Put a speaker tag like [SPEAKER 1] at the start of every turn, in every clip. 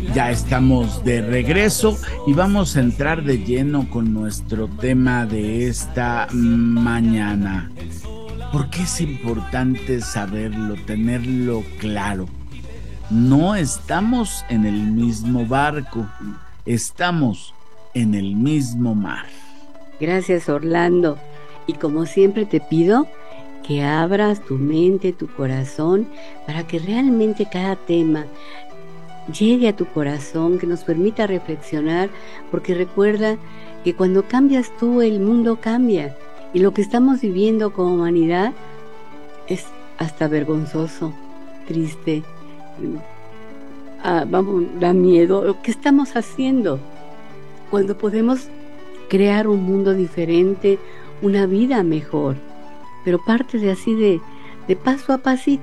[SPEAKER 1] Ya estamos de regreso y vamos a entrar de lleno con nuestro tema de esta mañana. ¿Por qué es importante saberlo, tenerlo claro? No estamos en el mismo barco, estamos en el mismo mar.
[SPEAKER 2] Gracias, Orlando. Y como siempre te pido que abras tu mente, tu corazón, para que realmente cada tema llegue a tu corazón, que nos permita reflexionar, porque recuerda que cuando cambias tú, el mundo cambia. Y lo que estamos viviendo como humanidad es hasta vergonzoso, triste, da miedo. ¿Qué estamos haciendo? Cuando podemos crear un mundo diferente, una vida mejor, pero parte de así de paso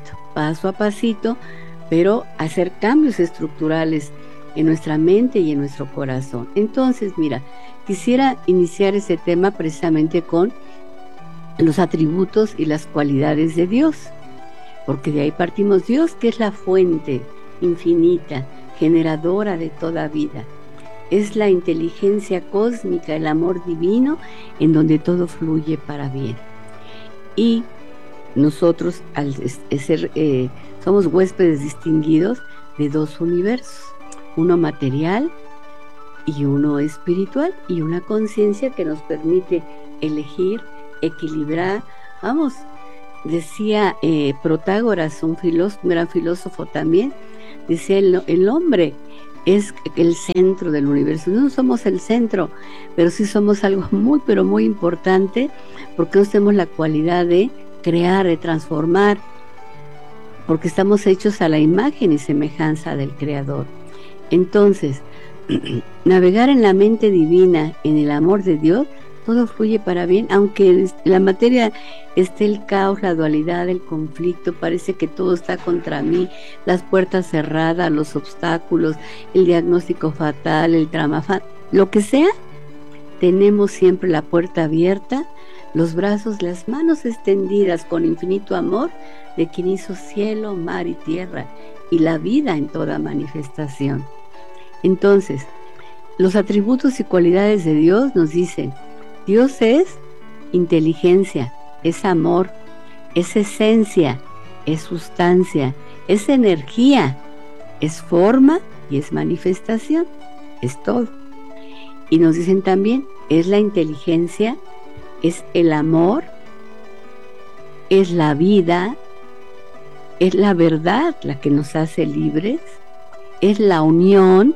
[SPEAKER 2] a pasito, pero hacer cambios estructurales en nuestra mente y en nuestro corazón. Entonces, mira, quisiera iniciar ese tema precisamente con los atributos y las cualidades de Dios, porque de ahí partimos. Dios, que es la fuente infinita, generadora de toda vida, es la inteligencia cósmica, el amor divino, en donde todo fluye para bien. Y nosotros, al ser, somos huéspedes distinguidos de dos universos, uno material y uno espiritual, y una conciencia que nos permite elegir, equilibrar. Vamos, decía Protágoras, un gran filósofo también, decía el hombre es el centro del universo. No somos el centro, pero sí somos algo muy, pero muy importante, porque nos tenemos la cualidad de crear, de transformar, porque estamos hechos a la imagen y semejanza del Creador. Entonces, navegar en la mente divina, en el amor de Dios, todo fluye para bien, aunque en la materia esté el caos, la dualidad, el conflicto, parece que todo está contra mí, las puertas cerradas, los obstáculos, el diagnóstico fatal, el trauma fatal, lo que sea, tenemos siempre la puerta abierta, los brazos, las manos extendidas con infinito amor de quien hizo cielo, mar y tierra, y la vida en toda manifestación. Entonces, los atributos y cualidades de Dios nos dicen: Dios es inteligencia, es amor, es esencia, es sustancia, es energía, es forma y es manifestación, es todo. Y nos dicen también, es la inteligencia, es el amor, es la vida, es la verdad la que nos hace libres, es la unión.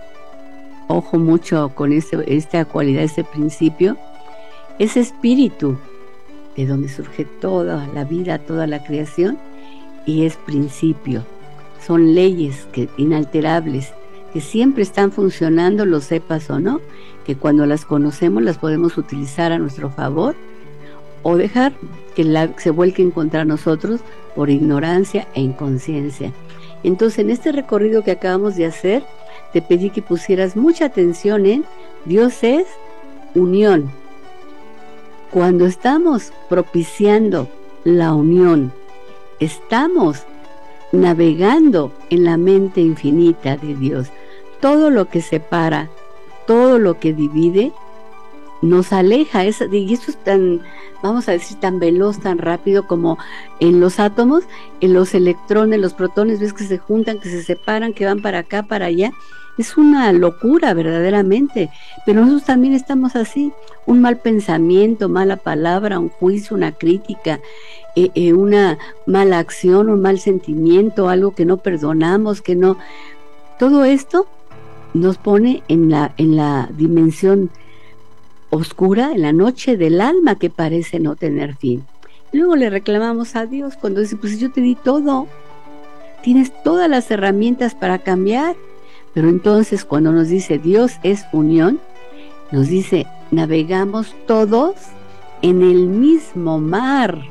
[SPEAKER 2] Ojo mucho con esta cualidad, este principio. Es espíritu, de donde surge toda la vida, toda la creación, y es principio. Son leyes inalterables, que siempre están funcionando, lo sepas o no, que cuando las conocemos las podemos utilizar a nuestro favor o dejar que se vuelquen contra nosotros por ignorancia e inconsciencia. Entonces, en este recorrido que acabamos de hacer, te pedí que pusieras mucha atención en Dios es unión. Cuando estamos propiciando la unión, estamos navegando en la mente infinita de Dios. Todo lo que separa, todo lo que divide, nos aleja. Y eso es tan, vamos a decir, tan veloz, tan rápido como en los átomos, en los electrones, los protones, ves que se juntan, que se separan, que van para acá, para allá. Es una locura verdaderamente, pero nosotros también estamos así. Un mal pensamiento, mala palabra, un juicio, una crítica, una mala acción, un mal sentimiento, algo que no perdonamos, que no... Todo esto nos pone en la dimensión oscura, en la noche del alma que parece no tener fin. Y luego le reclamamos a Dios cuando dice, pues yo te di todo, tienes todas las herramientas para cambiar. Pero entonces cuando nos dice Dios es unión, nos dice navegamos todos en el mismo mar,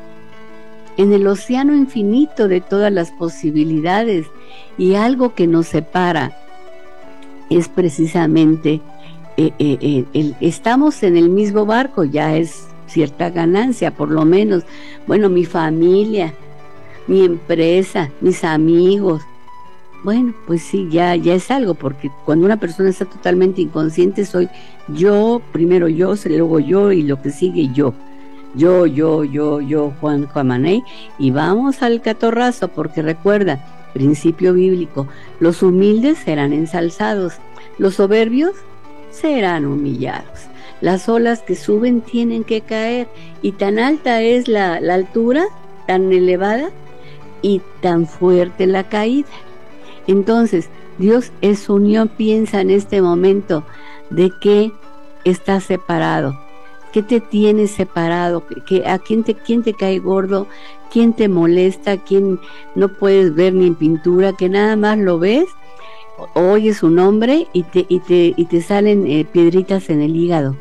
[SPEAKER 2] en el océano infinito de todas las posibilidades, y algo que nos separa es precisamente estamos en el mismo barco, ya es cierta ganancia, por lo menos. Bueno, mi familia, mi empresa, mis amigos, Bueno, pues sí, ya es algo, porque cuando una persona está totalmente inconsciente soy yo, primero yo, luego yo y lo que sigue yo. Yo, Juan Mané, y vamos al catorrazo, porque recuerda, principio bíblico, los humildes serán ensalzados, los soberbios serán humillados. Las olas que suben tienen que caer, y tan alta es la altura, tan elevada, y tan fuerte la caída. Entonces, Dios es unión. Piensa en este momento de que estás separado. ¿Qué te tiene separado? ¿A quién te cae gordo? ¿Quién te molesta? ¿Quién no puedes ver ni en pintura? Que nada más lo ves, oyes su nombre y te salen piedritas en el hígado.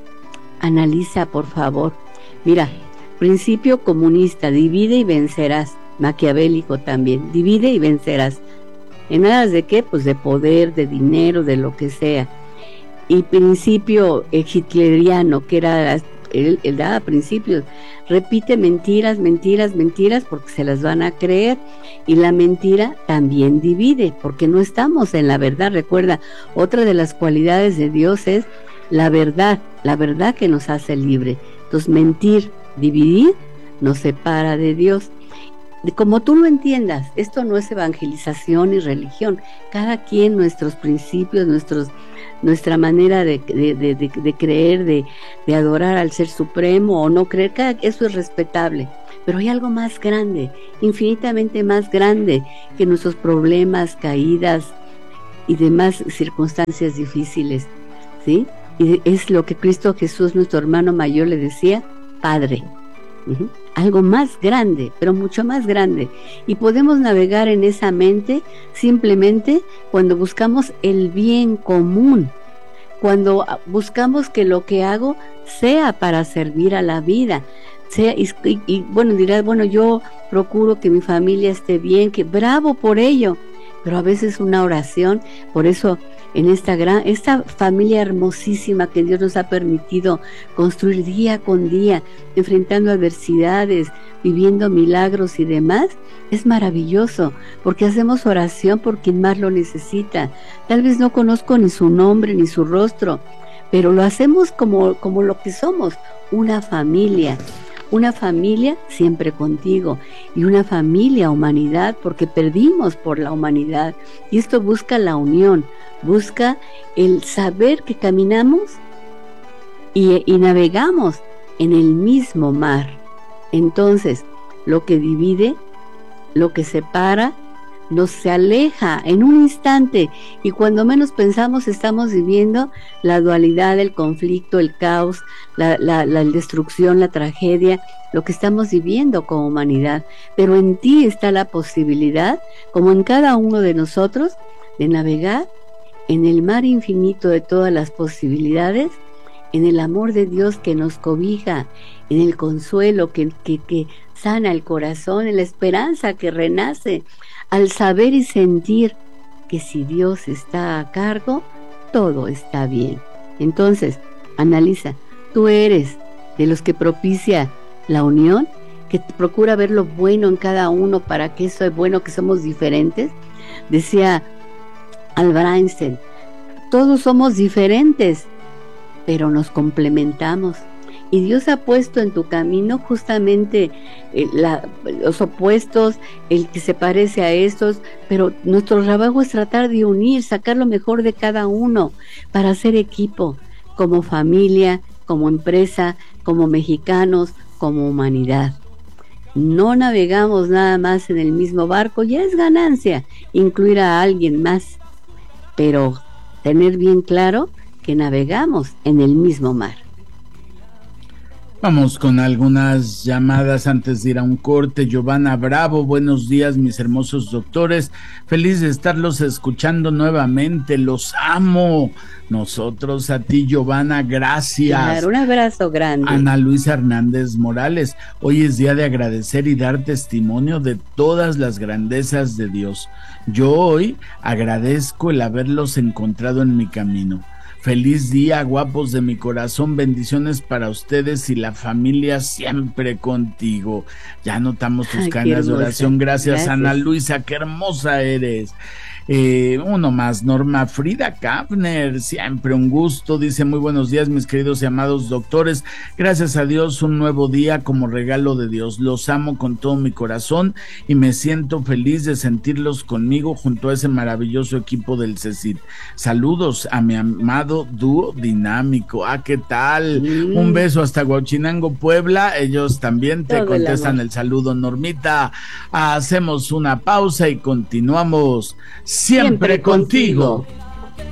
[SPEAKER 2] Analiza, por favor. Mira, principio comunista, divide y vencerás. Maquiavélico también, divide y vencerás. ¿En aras de qué? Pues de poder, de dinero, de lo que sea. Y principio hitleriano, que era, él daba principios, repite mentiras, porque se las van a creer, y la mentira también divide, porque no estamos en la verdad. Recuerda, otra de las cualidades de Dios es la verdad que nos hace libre. Entonces, mentir, dividir, nos separa de Dios. Como tú lo entiendas, esto no es evangelización y religión. Cada quien, nuestros principios, nuestra manera de creer, de adorar al Ser Supremo o no creer, eso es respetable. Pero hay algo más grande, infinitamente más grande que nuestros problemas, caídas y demás circunstancias difíciles, ¿sí? Y es lo que Cristo Jesús, nuestro hermano mayor, le decía: Padre. Algo más grande, pero mucho más grande, y podemos navegar en esa mente simplemente cuando buscamos el bien común, cuando buscamos que lo que hago sea para servir a la vida, sea, y bueno, dirás, bueno, yo procuro que mi familia esté bien, que bravo por ello, pero a veces una oración. Por eso en esta familia hermosísima que Dios nos ha permitido construir día con día, enfrentando adversidades, viviendo milagros y demás, es maravilloso, porque hacemos oración por quien más lo necesita. Tal vez no conozco ni su nombre ni su rostro, pero lo hacemos como lo que somos, una familia siempre contigo, y una familia humanidad, porque perdimos por la humanidad, y esto busca la unión, busca el saber que caminamos y navegamos en el mismo mar. Entonces, lo que divide, lo que separa, nos aleja en un instante, y cuando menos pensamos estamos viviendo la dualidad, el conflicto, el caos, la destrucción, la tragedia, lo que estamos viviendo como humanidad. Pero en ti está la posibilidad, como en cada uno de nosotros, de navegar en el mar infinito de todas las posibilidades, en el amor de Dios que nos cobija, en el consuelo que sana el corazón, en la esperanza que renace, al saber y sentir que si Dios está a cargo, todo está bien. Entonces, analiza, ¿tú eres de los que propicia la unión, que procura ver lo bueno en cada uno para que eso es bueno, que somos diferentes? Decía Albert Einstein, todos somos diferentes, pero nos complementamos. Y Dios ha puesto en tu camino justamente los opuestos, el que se parece a estos, pero nuestro trabajo es tratar de unir, sacar lo mejor de cada uno para hacer equipo, como familia, como empresa, como mexicanos, como humanidad. No navegamos nada más en el mismo barco, ya es ganancia incluir a alguien más, pero tener bien claro que navegamos en el mismo mar.
[SPEAKER 1] Vamos con algunas llamadas antes de ir a un corte. Giovanna Bravo, buenos días, mis hermosos doctores. Feliz de estarlos escuchando nuevamente. Los amo. Nosotros a ti, Giovanna, gracias.
[SPEAKER 2] Claro, un abrazo grande.
[SPEAKER 1] Ana Luisa Hernández Morales, hoy es día de agradecer y dar testimonio de todas las grandezas de Dios. Yo hoy agradezco el haberlos encontrado en mi camino. Feliz día, guapos de mi corazón, bendiciones para ustedes y la familia siempre contigo. Ya anotamos tus canas de oración, gracias Ana Luisa, qué hermosa eres. Uno más, Norma Frida Kapner, siempre un gusto, dice muy buenos días mis queridos y amados doctores, gracias a Dios un nuevo día como regalo de Dios, los amo con todo mi corazón y me siento feliz de sentirlos conmigo junto a ese maravilloso equipo del CECIT. Saludos a mi amado dúo dinámico, ¿qué tal? Un beso hasta Huachinango, Puebla, ellos también te contestan el saludo, Normita. Hacemos una pausa y continuamos. Siempre contigo.